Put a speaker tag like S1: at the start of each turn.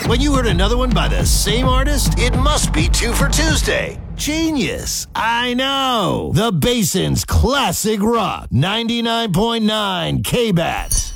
S1: When you heard another one by the same artist, it must be Two for Tuesday. Genius. I know. The Basin's Classic Rock. 99.9 K-Bats.